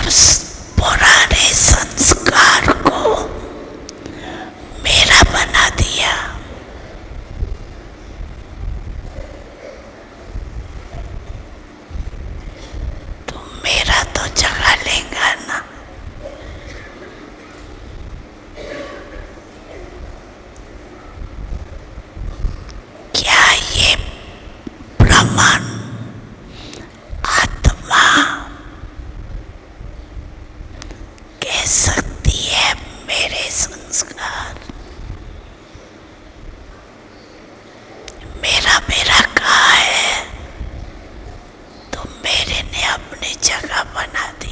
उस पुराने संस्कार को मेरा बना दिया। तो मेरा तो जगा लेगा ना। क्या ये ब्रह्मांड आत्मा कह सकती है मेरे संस्कार मेरा